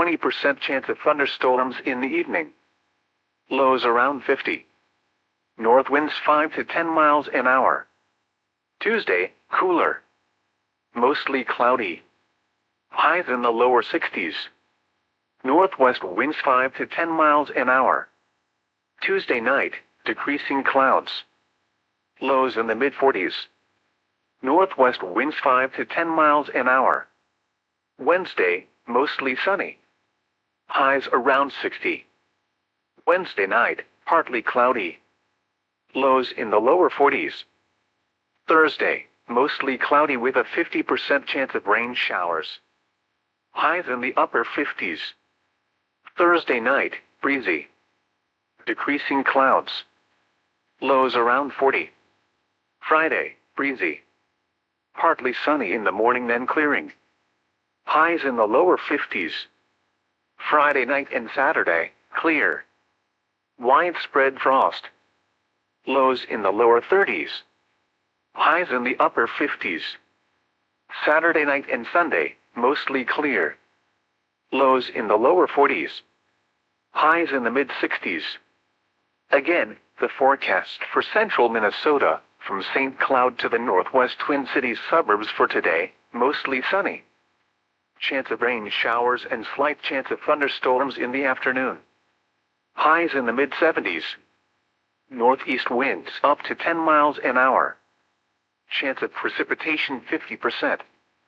20% chance of thunderstorms in the evening. Lows around 50. North winds 5 to 10 miles an hour. Tuesday, cooler. Mostly cloudy. Highs in the lower 60s. Northwest winds 5 to 10 miles an hour. Tuesday night, decreasing clouds. Lows in the mid-40s. Northwest winds 5 to 10 miles an hour. Wednesday, mostly sunny. Highs around 60. Wednesday night, partly cloudy. Lows in the lower 40s. Thursday, mostly cloudy with a 50% chance of rain showers. Highs in the upper 50s. Thursday night, breezy. Decreasing clouds. Lows around 40. Friday, breezy. Partly sunny in the morning then clearing. Highs in the lower 50s. Friday night and Saturday, clear. Widespread frost. Lows in the lower 30s. Highs in the upper 50s. Saturday night and Sunday, mostly clear. Lows in the lower 40s. Highs in the mid-60s. Again, the forecast for central Minnesota, from St. Cloud to the northwest Twin Cities suburbs for today, mostly sunny. Chance of rain showers and slight chance of thunderstorms in the afternoon. Highs in the mid-70s. Northeast winds up to 10 miles an hour. Chance of precipitation 50%.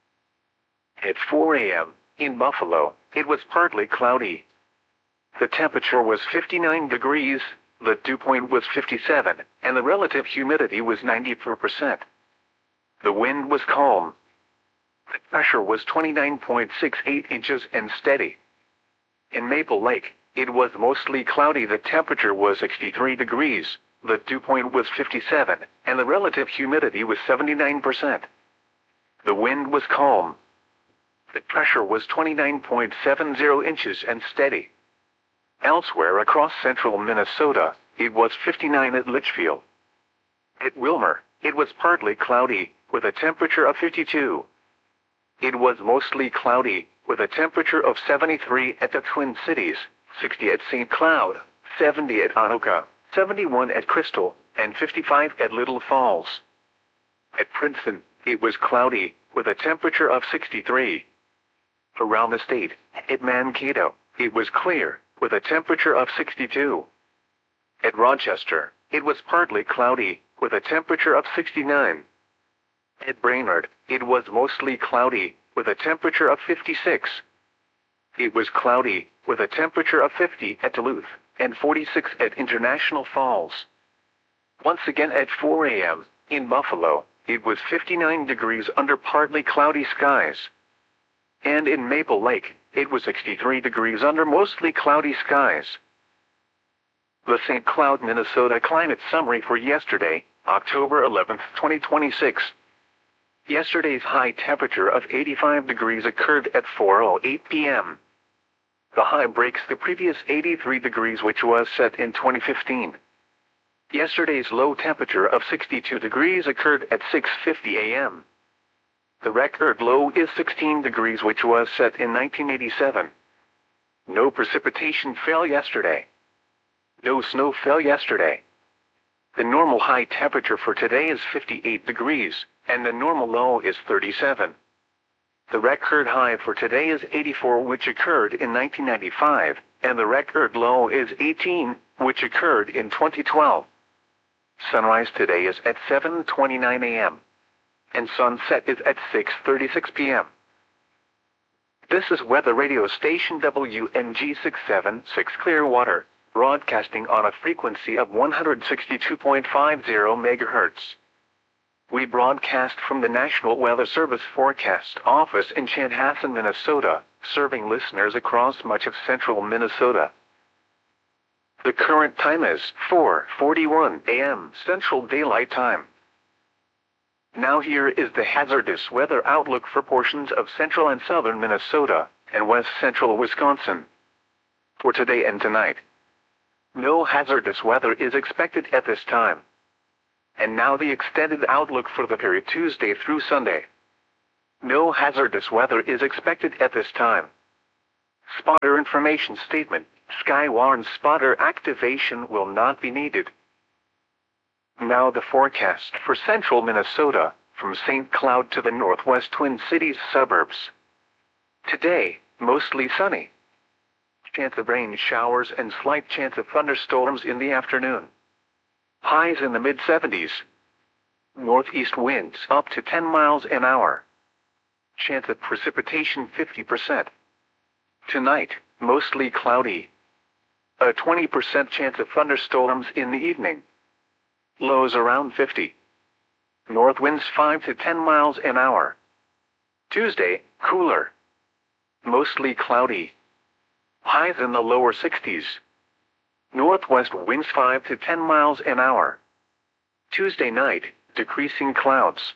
At 4 a.m., in Buffalo, it was partly cloudy. The temperature was 59 degrees, the dew point was 57, and the relative humidity was 94%. The wind was calm. The pressure was 29.68 inches and steady. In Maple Lake, it was mostly cloudy. The temperature was 63 degrees, the dew point was 57, and the relative humidity was 79%. The wind was calm. The pressure was 29.70 inches and steady. Elsewhere across central Minnesota, it was 59 at Litchfield. At Wilmer, it was partly cloudy, with a temperature of 52. It was mostly cloudy, with a temperature of 73 at the Twin Cities, 60 at St. Cloud, 70 at Anoka, 71 at Crystal, and 55 at Little Falls. At Princeton, it was cloudy, with a temperature of 63. Around the state, at Mankato, it was clear, with a temperature of 62. At Rochester, it was partly cloudy, with a temperature of 69. At Brainerd, it was mostly cloudy, with a temperature of 56. It was cloudy, with a temperature of 50 at Duluth, and 46 at International Falls. Once again at 4 a.m., in Buffalo, it was 59 degrees under partly cloudy skies. And in Maple Lake, it was 63 degrees under mostly cloudy skies. The St. Cloud, Minnesota climate summary for yesterday, October 11, 2026. Yesterday's high temperature of 85 degrees occurred at 4:08 p.m. The high breaks the previous 83 degrees which was set in 2015. Yesterday's low temperature of 62 degrees occurred at 6:50 a.m. The record low is 16 degrees which was set in 1987. No precipitation fell yesterday. No snow fell yesterday. The normal high temperature for today is 58 degrees, and the normal low is 37. The record high for today is 84 which occurred in 1995, and the record low is 18, which occurred in 2012. Sunrise today is at 7:29 a.m. and sunset is at 6:36 p.m. This is weather radio station WMG 676 Clearwater, broadcasting on a frequency of 162.50 MHz. We broadcast from the National Weather Service Forecast Office in Chanhassen, Minnesota, serving listeners across much of central Minnesota. The current time is 4:41 a.m. Central Daylight Time. Now here is the hazardous weather outlook for portions of central and southern Minnesota and west central Wisconsin. For today and tonight, no hazardous weather is expected at this time. And now the extended outlook for the period Tuesday through Sunday. No hazardous weather is expected at this time. Spotter information statement. Skywarn spotter activation will not be needed. Now the forecast for central Minnesota, from St. Cloud to the northwest Twin Cities suburbs. Today, mostly sunny. Chance of rain showers and slight chance of thunderstorms in the afternoon. Highs in the mid-70s. Northeast winds up to 10 miles an hour. Chance of precipitation 50%. Tonight, mostly cloudy. A 20% chance of thunderstorms in the evening. Lows around 50. North winds 5 to 10 miles an hour. Tuesday, cooler. Mostly cloudy. Highs in the lower 60s. Northwest winds 5 to 10 miles an hour. Tuesday night, decreasing clouds.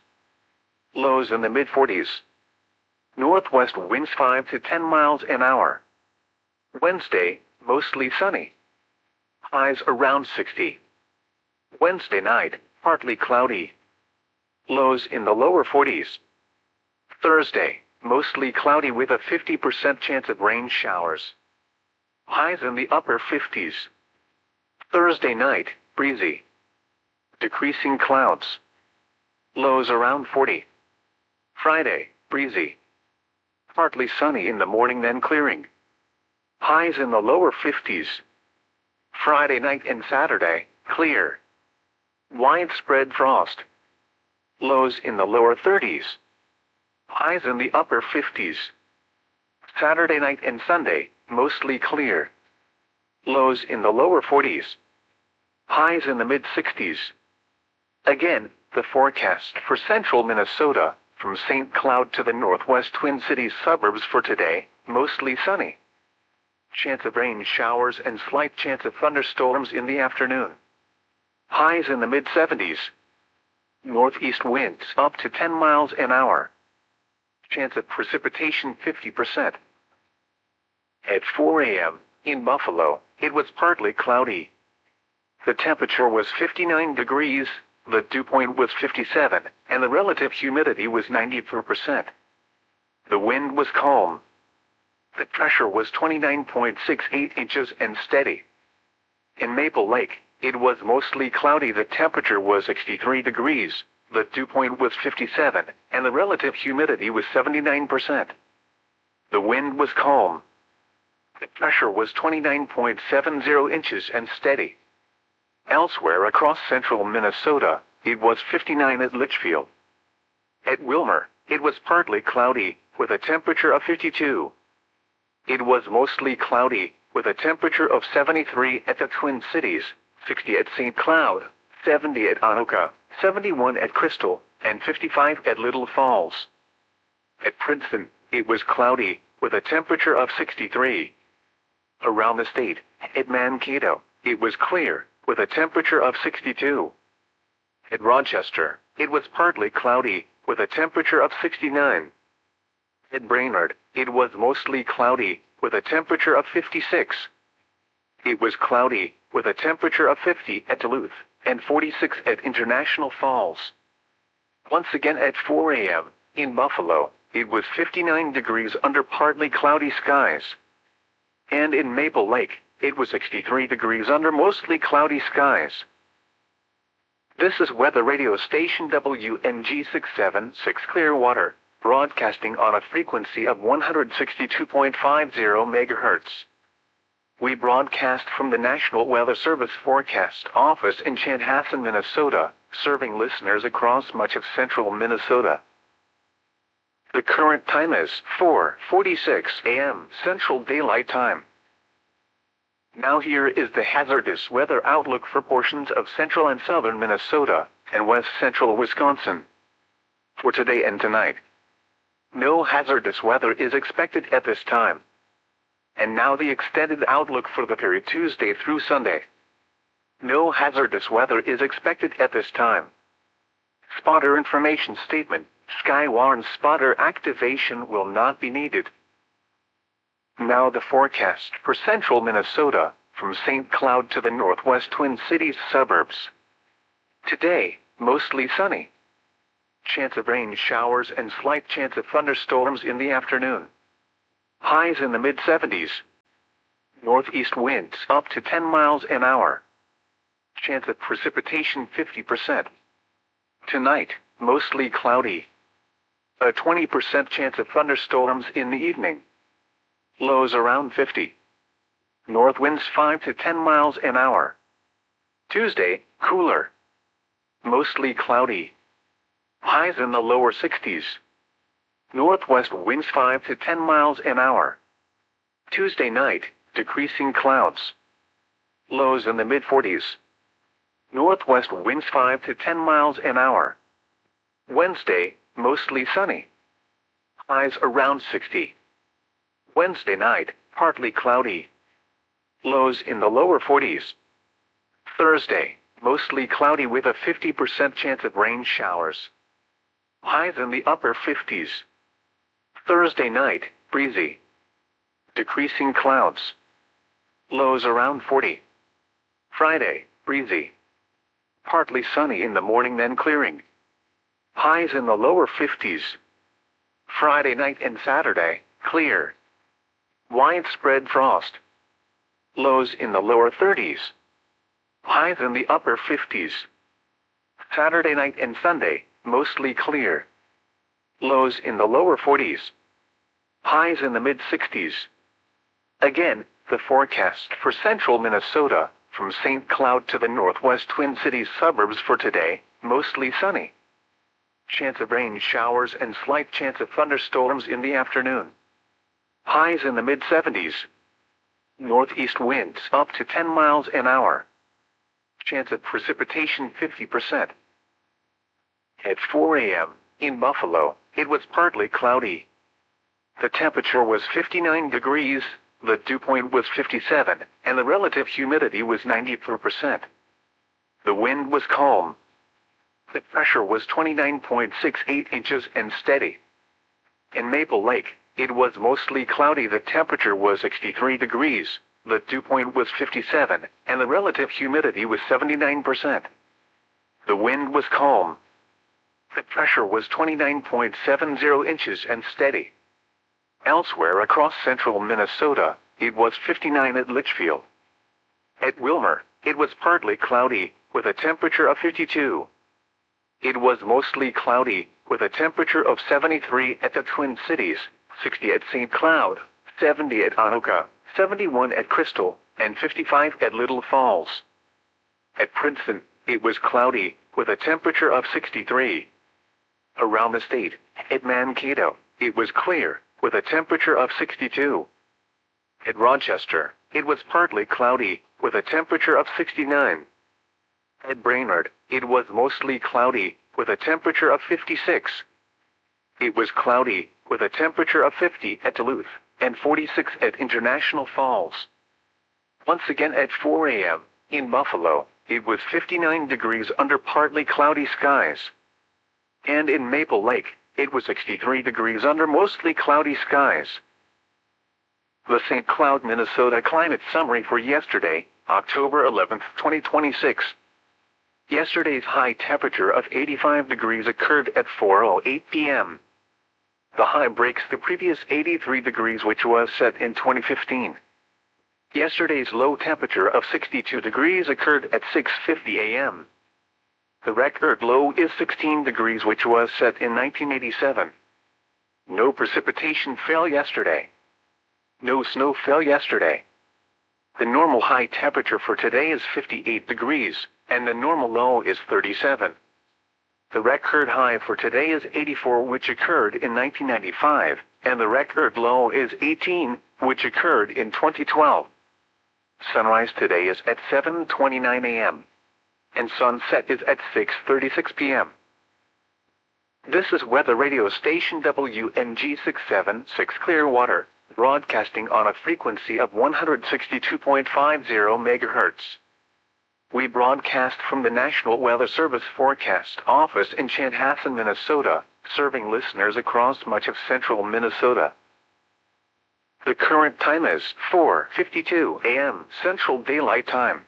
Lows in the mid-40s. Northwest winds 5 to 10 miles an hour. Wednesday, mostly sunny. Highs around 60. Wednesday night, partly cloudy. Lows in the lower 40s. Thursday, mostly cloudy with a 50% chance of rain showers. Highs in the upper 50s. Thursday night, breezy. Decreasing clouds. Lows around 40. Friday, breezy. Partly sunny in the morning then clearing. Highs in the lower 50s. Friday night and Saturday, clear. Widespread frost. Lows in the lower 30s. Highs in the upper 50s. Saturday night and Sunday, mostly clear. Lows in the lower 40s. Highs in the mid-60s. Again, the forecast for central Minnesota, from St. Cloud to the northwest Twin Cities suburbs for today, mostly sunny. Chance of rain showers and slight chance of thunderstorms in the afternoon. Highs in the mid-70s. Northeast winds up to 10 miles an hour. Chance of precipitation 50%. At 4 a.m., in Buffalo, it was partly cloudy. The temperature was 59 degrees, the dew point was 57, and the relative humidity was 94%. The wind was calm. The pressure was 29.68 inches and steady. In Maple Lake, it was mostly cloudy. The temperature was 63 degrees, the dew point was 57, and the relative humidity was 79%. The wind was calm. The pressure was 29.70 inches and steady. Elsewhere across central Minnesota, it was 59 at Litchfield. At Wilmer, it was partly cloudy, with a temperature of 52. It was mostly cloudy, with a temperature of 73 at the Twin Cities, 60 at St. Cloud, 70 at Anoka, 71 at Crystal, and 55 at Little Falls. At Princeton, it was cloudy, with a temperature of 63. Around the state, at Mankato, it was clear, with a temperature of 62. At Rochester, it was partly cloudy, with a temperature of 69. At Brainerd, it was mostly cloudy, with a temperature of 56. It was cloudy, with a temperature of 50 at Duluth, and 46 at International Falls. Once again at 4 a.m., in Buffalo, it was 59 degrees under partly cloudy skies. And in Maple Lake, it was 63 degrees under mostly cloudy skies. This is weather radio station WNG 676 Clearwater, broadcasting on a frequency of 162.50 MHz. We broadcast from the National Weather Service Forecast Office in Chanhassen, Minnesota, serving listeners across much of central Minnesota. The current time is 4:46 a.m. Central Daylight Time. Now here is the hazardous weather outlook for portions of central and southern Minnesota and west central Wisconsin. For today and tonight, no hazardous weather is expected at this time. And now the extended outlook for the period Tuesday through Sunday. No hazardous weather is expected at this time. Spotter information statement. Skywarn spotter activation will not be needed. Now the forecast for central Minnesota, from St. Cloud to the northwest Twin Cities suburbs. Today, mostly sunny. Chance of rain showers and slight chance of thunderstorms in the afternoon. Highs in the mid-70s. Northeast winds up to 10 miles an hour. Chance of precipitation 50%. Tonight, mostly cloudy. A 20% chance of thunderstorms in the evening. Lows around 50. North winds 5 to 10 miles an hour. Tuesday, cooler. Mostly cloudy. Highs in the lower 60s. Northwest winds 5 to 10 miles an hour. Tuesday night, decreasing clouds. Lows in the mid-40s. Northwest winds 5 to 10 miles an hour. Wednesday, mostly sunny. Highs around 60. Wednesday night, partly cloudy. Lows in the lower 40s. Thursday, mostly cloudy with a 50% chance of rain showers. Highs in the upper 50s. Thursday night, breezy. Decreasing clouds. Lows around 40. Friday, breezy. Partly sunny in the morning then clearing. Highs in the lower 50s. Friday night and Saturday, clear. Widespread frost. Lows in the lower 30s. Highs in the upper 50s. Saturday night and Sunday, mostly clear. Lows in the lower 40s. Highs in the mid-60s. Again, the forecast for central Minnesota, from St. Cloud to the northwest Twin Cities suburbs for today, mostly sunny. Chance of rain showers and slight chance of thunderstorms in the afternoon. Highs in the mid-70s. Northeast winds up to 10 miles an hour. Chance of precipitation 50%. At 4 a.m., in Buffalo, it was partly cloudy. The temperature was 59 degrees, the dew point was 57, and the relative humidity was 94%. The wind was calm. The pressure was 29.68 inches and steady. In Maple Lake, it was mostly cloudy. The temperature was 63 degrees, the dew point was 57, and the relative humidity was 79%. The wind was calm. The pressure was 29.70 inches and steady. Elsewhere across central Minnesota, it was 59 at Litchfield. At Wilmer, it was partly cloudy, with a temperature of 52. It was mostly cloudy, with a temperature of 73 at the Twin Cities, 60 at St. Cloud, 70 at Anoka, 71 at Crystal, and 55 at Little Falls. At Princeton, it was cloudy, with a temperature of 63. Around the state, at Mankato, it was clear, with a temperature of 62. At Rochester, it was partly cloudy, with a temperature of 69. At Brainerd, it was mostly cloudy, with a temperature of 56. It was cloudy, with a temperature of 50 at Duluth, and 46 at International Falls. Once again at 4 a.m., in Buffalo, it was 59 degrees under partly cloudy skies. And in Maple Lake, it was 63 degrees under mostly cloudy skies. The St. Cloud, Minnesota Climate Summary for yesterday, October 11, 2026. Yesterday's high temperature of 85 degrees occurred at 4:08 p.m. The high breaks the previous 83 degrees which was set in 2015. Yesterday's low temperature of 62 degrees occurred at 6:50 a.m. The record low is 16 degrees which was set in 1987. No precipitation fell yesterday. No snow fell yesterday. The normal high temperature for today is 58 degrees, and the normal low is 37. The record high for today is 84, which occurred in 1995, and the record low is 18, which occurred in 2012. Sunrise today is at 7:29 a.m. and sunset is at 6:36 p.m. This is weather radio station WNG 676 Clearwater, broadcasting on a frequency of 162.50 MHz. We broadcast from the National Weather Service Forecast Office in Chanhassen, Minnesota, serving listeners across much of central Minnesota. The current time is 4:52 a.m. Central Daylight Time.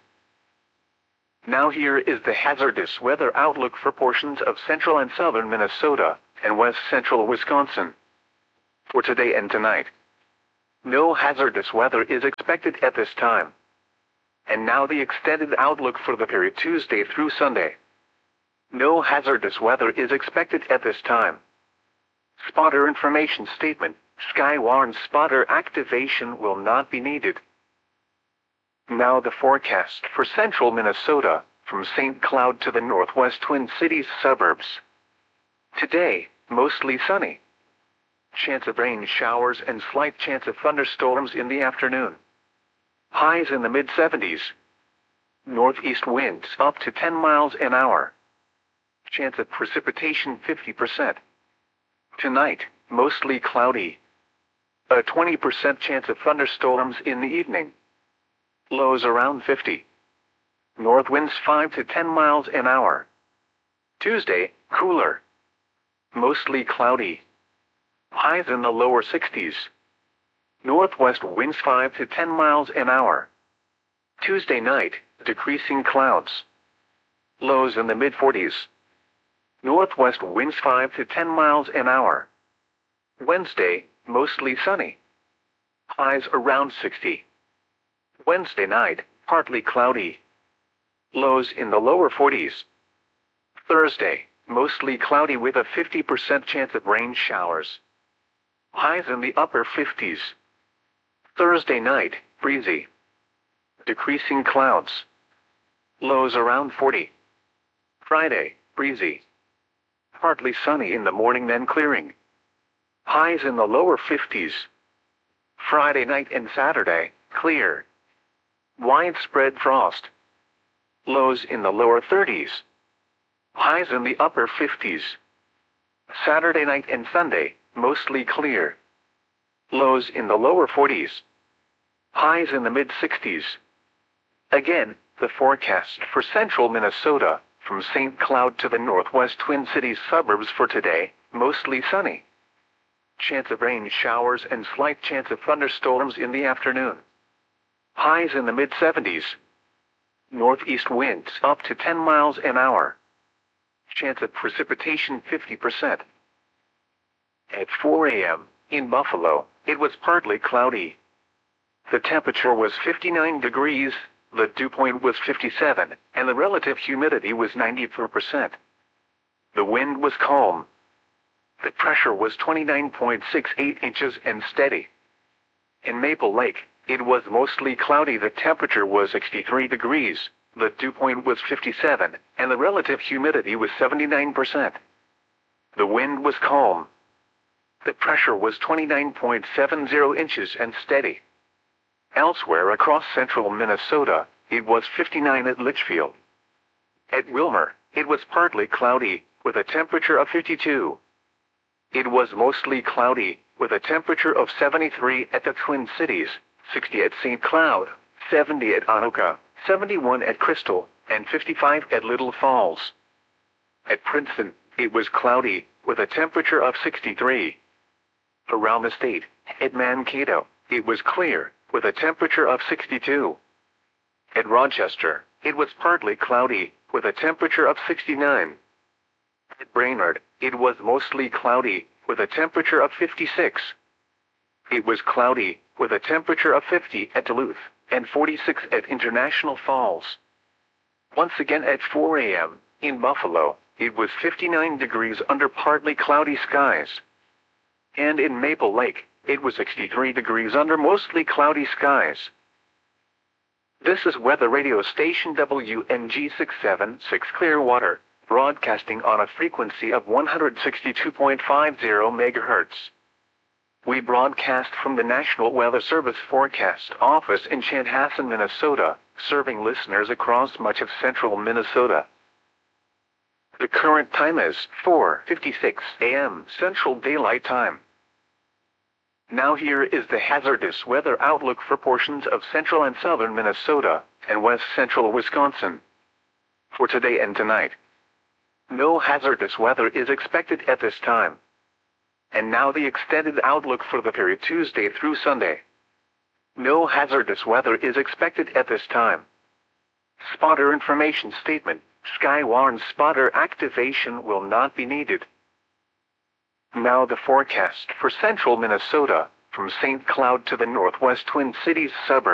Now here is the hazardous weather outlook for portions of central and southern Minnesota and west central Wisconsin for today and tonight. No hazardous weather is expected at this time. And now the extended outlook for the period Tuesday through Sunday. No hazardous weather is expected at this time. Spotter information statement. Sky warns spotter activation will not be needed. Now the forecast for central Minnesota, from St. Cloud to the northwest Twin Cities suburbs. Today, mostly sunny. Chance of rain showers and slight chance of thunderstorms in the afternoon. Highs in the mid-70s. Northeast winds up to 10 miles an hour. Chance of precipitation 50%. Tonight, mostly cloudy. A 20% chance of thunderstorms in the evening. Lows around 50. North winds 5 to 10 miles an hour. Tuesday, cooler. Mostly cloudy. Highs in the lower 60s. Northwest winds 5 to 10 miles an hour. Tuesday night, decreasing clouds. Lows in the mid-40s. Northwest winds 5 to 10 miles an hour. Wednesday, mostly sunny. Highs around 60. Wednesday night, partly cloudy. Lows in the lower 40s. Thursday, mostly cloudy with a 50% chance of rain showers. Highs in the upper 50s. Thursday night, breezy. Decreasing clouds. Lows around 40. Friday, breezy. Partly sunny in the morning then clearing. Highs in the lower 50s. Friday night and Saturday, clear. Widespread frost. Lows in the lower 30s. Highs in the upper 50s. Saturday night and Sunday, mostly clear. Lows in the lower 40s. Highs in the mid-60s. Again, the forecast for central Minnesota, from St. Cloud to the northwest Twin Cities suburbs for today, mostly sunny. Chance of rain showers and slight chance of thunderstorms in the afternoon. Highs in the mid-70s. Northeast winds up to 10 miles an hour. Chance of precipitation 50%. At 4 a.m., in Buffalo, it was partly cloudy. The temperature was 59 degrees, the dew point was 57, and the relative humidity was 94%. The wind was calm. The pressure was 29.68 inches and steady. In Maple Lake, it was mostly cloudy. The temperature was 63 degrees, the dew point was 57, and the relative humidity was 79%. The wind was calm. The pressure was 29.70 inches and steady. Elsewhere across central Minnesota, it was 59 at Litchfield. At Wilmer, it was partly cloudy, with a temperature of 52. It was mostly cloudy, with a temperature of 73 at the Twin Cities, 60 at St. Cloud, 70 at Anoka, 71 at Crystal, and 55 at Little Falls. At Princeton, it was cloudy, with a temperature of 63. Around the state, at Mankato, it was clear, with a temperature of 62. At Rochester, it was partly cloudy, with a temperature of 69. At Brainerd, it was mostly cloudy, with a temperature of 56. It was cloudy, with a temperature of 50 at Duluth, and 46 at International Falls. Once again at 4 a.m., in Buffalo, it was 59 degrees under partly cloudy skies. And in Maple Lake, it was 63 degrees under mostly cloudy skies. This is weather radio station WNG 676 Clearwater, broadcasting on a frequency of 162.50 MHz. We broadcast from the National Weather Service Forecast Office in Chanhassen, Minnesota, serving listeners across much of central Minnesota. The current time is 4:56 a.m. Central Daylight Time. Now here is the hazardous weather outlook for portions of central and southern Minnesota and west central Wisconsin. For today and tonight, no hazardous weather is expected at this time. And now the extended outlook for the period Tuesday through Sunday. No hazardous weather is expected at this time. Spotter information statement. Sky warns spotter activation will not be needed. Now the forecast for central Minnesota, from St. Cloud to the northwest Twin Cities suburb.